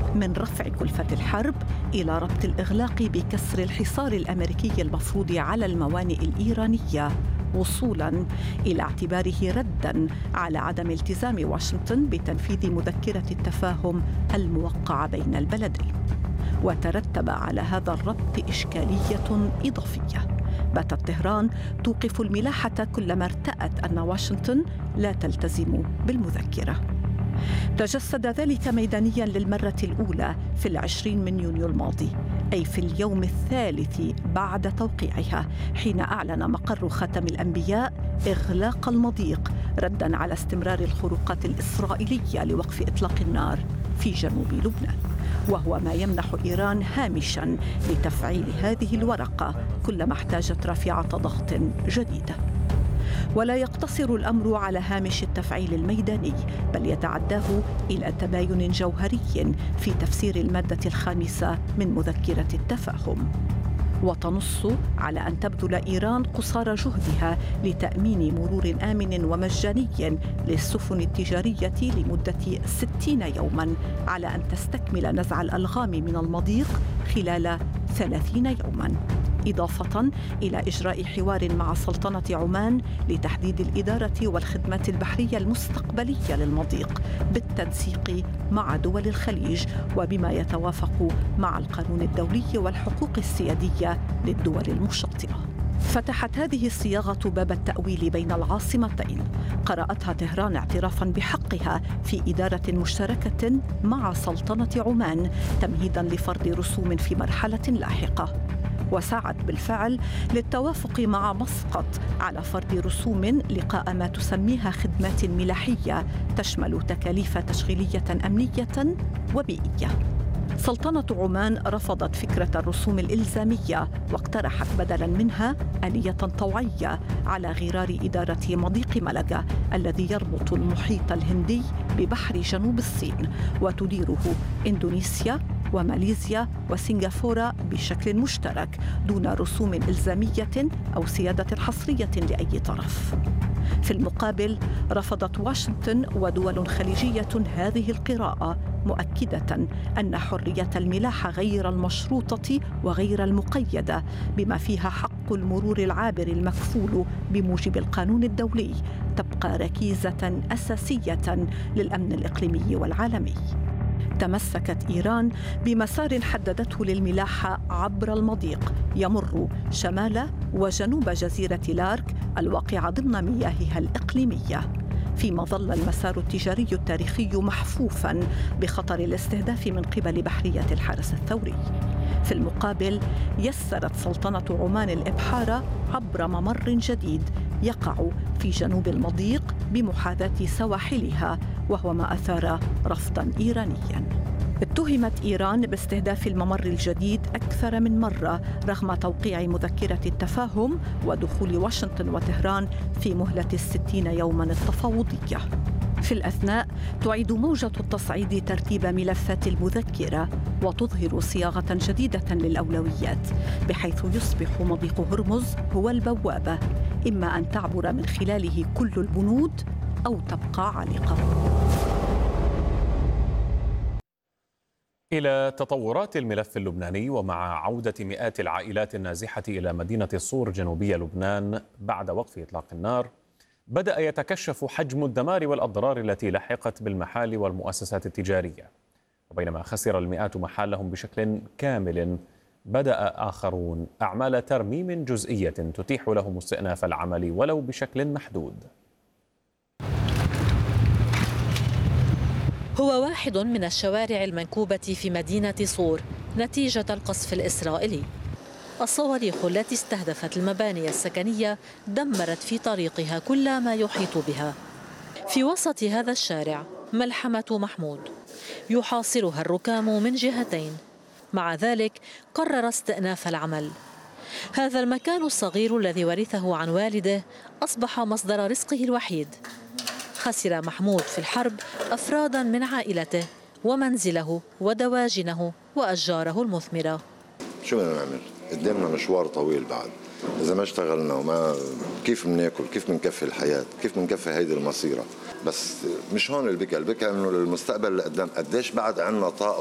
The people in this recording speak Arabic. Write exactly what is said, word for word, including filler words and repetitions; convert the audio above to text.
من رفع كلفة الحرب إلى ربط الإغلاق بكسر الحصار الأمريكي المفروض على الموانئ الإيرانية، وصولاً إلى اعتباره رداً على عدم التزام واشنطن بتنفيذ مذكرة التفاهم الموقعة بين البلدين. وترتب على هذا الربط إشكالية إضافية: باتت طهران توقف الملاحة كلما ارتأت أن واشنطن لا تلتزم بالمذكرة. تجسد ذلك ميدانياً للمرة الأولى في العشرين من يونيو الماضي، أي في اليوم الثالث بعد توقيعها، حين أعلن مقر خاتم الأنبياء إغلاق المضيق رداً على استمرار الخروقات الإسرائيلية لوقف إطلاق النار في جنوب لبنان، وهو ما يمنح إيران هامشاً لتفعيل هذه الورقة كلما احتاجت رافعة ضغط جديدة. ولا يقتصر الأمر على هامش التفعيل الميداني، بل يتعداه إلى تباين جوهري في تفسير المادة الخامسة من مذكرة التفاهم، وتنص على أن تبذل إيران قصارى جهدها لتأمين مرور آمن ومجاني للسفن التجارية لمدة ستين يوماً، على أن تستكمل نزع الألغام من المضيق خلال ثلاثين يوماً، إضافة إلى إجراء حوار مع سلطنة عمان لتحديد الإدارة والخدمات البحرية المستقبلية للمضيق بالتنسيق مع دول الخليج وبما يتوافق مع القانون الدولي والحقوق السيادية للدول المشاطئة. فتحت هذه الصياغة باب التأويل بين العاصمتين، قرأتها طهران اعترافاً بحقها في إدارة مشتركة مع سلطنة عمان تمهيداً لفرض رسوم في مرحلة لاحقة، وسعت بالفعل للتوافق مع مسقط على فرض رسوم لقاء ما تسميها خدمات ملاحية تشمل تكاليف تشغيلية أمنية وبيئية. سلطنة عمان رفضت فكرة الرسوم الإلزامية واقترحت بدلاً منها آلية طوعية على غرار إدارة مضيق ملقا الذي يربط المحيط الهندي ببحر جنوب الصين وتديره إندونيسيا وماليزيا وسنغافورة بشكل مشترك دون رسوم إلزامية أو سيادة حصرية لأي طرف. في المقابل رفضت واشنطن ودول خليجية هذه القراءة، مؤكدة أن حرية الملاحة غير المشروطة وغير المقيدة بما فيها حق المرور العابر المكفول بموجب القانون الدولي تبقى ركيزة أساسية للأمن الإقليمي والعالمي. تمسكت إيران بمسار حددته للملاحة عبر المضيق يمر شمال وجنوب جزيرة لارك الواقعة ضمن مياهها الإقليمية، فيما ظل المسار التجاري التاريخي محفوفاً بخطر الاستهداف من قبل بحرية الحرس الثوري. في المقابل يسرت سلطنة عمان الإبحار عبر ممر جديد يقع في جنوب المضيق بمحاذاة سواحلها، وهو ما أثار رفضاً إيرانياً. اتهمت إيران باستهداف الممر الجديد أكثر من مرة رغم توقيع مذكرة التفاهم ودخول واشنطن وطهران في مهلة الستين يوماً التفاوضية. في الأثناء تعيد موجة التصعيد ترتيب ملفات المذكرة وتظهر صياغة جديدة للأولويات، بحيث يصبح مضيق هرمز هو البوابة، إما أن تعبر من خلاله كل البنود أو تبقى عالقة. إلى تطورات الملف اللبناني، ومع عودة مئات العائلات النازحة إلى مدينة الصور جنوبية لبنان بعد وقف إطلاق النار، بدأ يتكشف حجم الدمار والأضرار التي لحقت بالمحال والمؤسسات التجارية. وبينما خسر المئات محالهم بشكل كامل، بدأ آخرون أعمال ترميم جزئية تتيح لهم استئناف العمل ولو بشكل محدود. هو واحد من الشوارع المنكوبة في مدينة صور نتيجة القصف الإسرائيلي. الصواريخ التي استهدفت المباني السكنية دمرت في طريقها كل ما يحيط بها. في وسط هذا الشارع ملحمة محمود يحاصرها الركام من جهتين، مع ذلك قرر استئناف العمل. هذا المكان الصغير الذي ورثه عن والده أصبح مصدر رزقه الوحيد. خسر محمود في الحرب أفرادا من عائلته ومنزله ودواجنه وأشجاره المثمرة. شو بدنا نعمل؟ قدامنا مشوار طويل بعد، إذا ما اشتغلنا وما كيف بناكل، كيف بنكفي الحياة، كيف بنكفي هيدي المصيرة. بس مش هون البكا، البكا إنه للمستقبل اللي قدام قديش بعد عنا طاقة